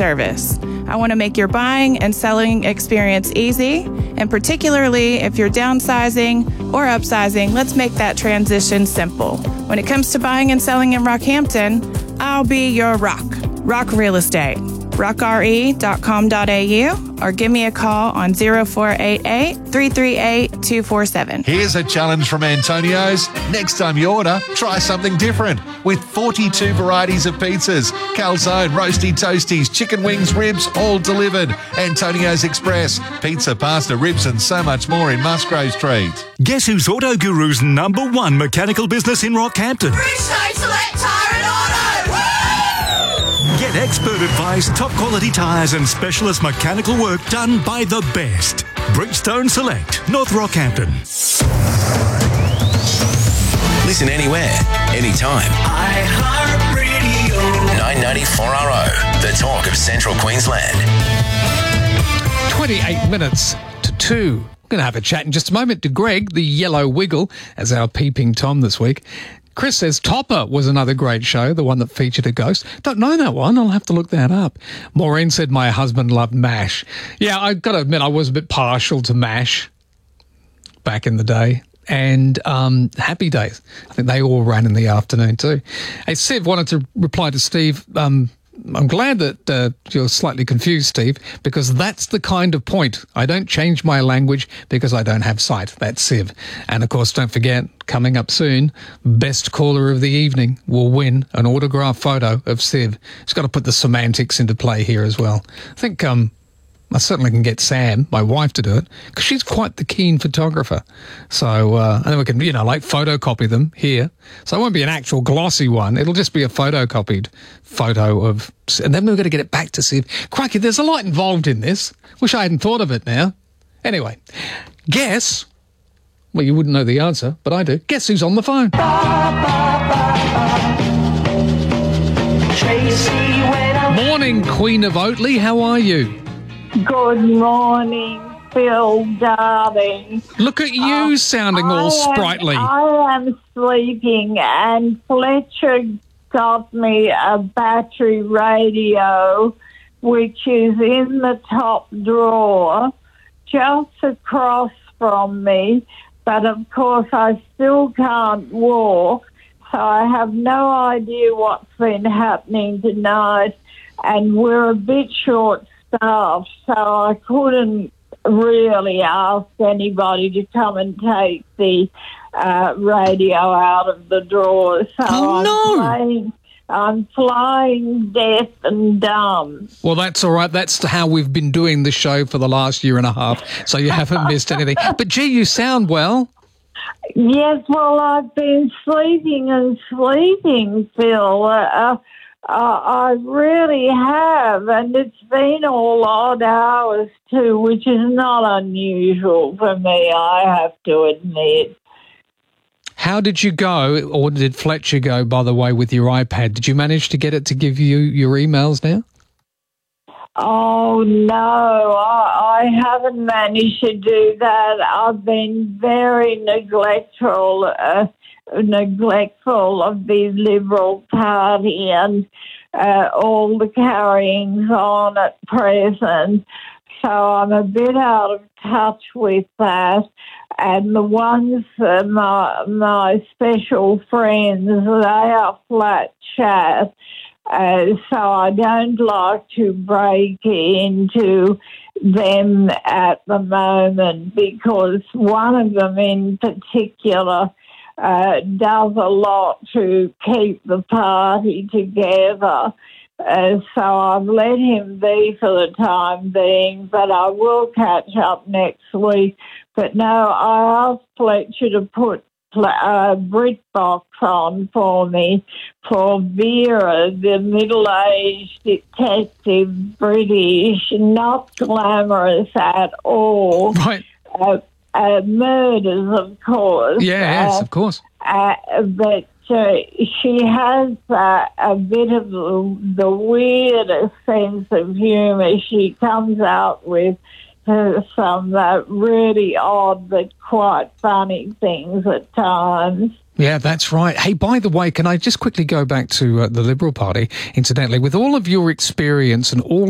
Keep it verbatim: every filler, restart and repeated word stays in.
service. I want to make your buying and selling experience easy, and particularly if you're downsizing or upsizing, let's make that transition simple. When it comes to buying and selling in Rockhampton, I'll be your rock. Rock Real Estate. rock r e dot com dot a u or give me a call on zero four eight eight, three three eight, two four seven. Here's a challenge from Antonio's. Next time you order, try something different with forty-two varieties of pizzas, calzone, roasty toasties, chicken wings, ribs, all delivered. Antonio's Express, pizza, pasta, ribs and so much more in Musgrave Street. Guess who's Auto Guru's number one mechanical business in Rockhampton? Bridgestone Select Tyre and Auto! Woo! Get expert advice, top quality tyres and specialist mechanical work done by the best. Bridgestone Select, North Rockhampton. Listen anywhere, anytime. iHeartRadio. nine ninety-four R O, the talk of Central Queensland. twenty-eight minutes to two. Going to have a chat in just a moment to Greg, the Yellow Wiggle, as our peeping Tom this week. Chris says Topper was another great show, the one that featured a ghost. Don't know that one. I'll have to look that up. Maureen said my husband loved MASH. Yeah, I've got to admit I was a bit partial to MASH back in the day. And um, Happy Days. I think they all ran in the afternoon too. Hey, Siv wanted to reply to Steve. Um, I'm glad that uh, you're slightly confused, Steve, because that's the kind of point. I don't change my language because I don't have sight. That's Siv. And, of course, don't forget, coming up soon, best caller of the evening will win an autographed photo of Siv. Just got to put the semantics into play here as well. I think um, I certainly can get Sam, my wife, to do it because she's quite the keen photographer. So, uh, and then we can, you know, like photocopy them here. So it won't be an actual glossy one. It'll just be a photocopied photo of, and then we're going to get it back to Siv. Crikey, there's a lot involved in this. Wish I hadn't thought of it now. Anyway, guess, well, you wouldn't know the answer, but I do. Guess who's on the phone? Morning, Queen of Oatley. How are you? Good morning, Phil, darling. Look at you, uh, sounding all I am, sprightly. I am sleeping, and Fletcher got me a battery radio, which is in the top drawer, just across from me. But, of course, I still can't walk, so I have no idea what's been happening tonight, and we're a bit short staff, so I couldn't really ask anybody to come and take the uh, radio out of the drawer. So Oh, I'm no. Flying, I'm flying deaf and dumb. Well, that's all right. That's how we've been doing the show for the last year and a half, so you haven't missed anything. But, gee, you sound well. Yes, well, I've been sleeping and sleeping, Phil. Uh, Uh, I really have, and it's been all odd hours too, which is not unusual for me, I have to admit. How did you go, or did Fletcher go, by the way, with your iPad? Did you manage to get it to give you your emails now? Oh, no, I, I haven't managed to do that. I've been very neglectful, uh, neglectful of the Liberal Party and uh, all the carryings on at present. So I'm a bit out of touch with that. And the ones, uh, my, my special friends, they are flat chat. Uh, so I don't like to break into them at the moment because one of them in particular uh, does a lot to keep the party together. Uh, so I've let him be for the time being, but I will catch up next week. But no, I asked Fletcher to put uh, BritBox on for me for Vera, the middle-aged detective, British, not glamorous at all. Right. Uh, uh, murders, of course. Yeah, yes, Uh, of course. uh, but uh, she has uh, a bit of the, the weirdest sense of humour. She comes out with uh, some uh, really odd but quite funny things at times. Yeah, that's right. Hey, by the way, can I just quickly go back to uh, the Liberal Party, incidentally, with all of your experience and all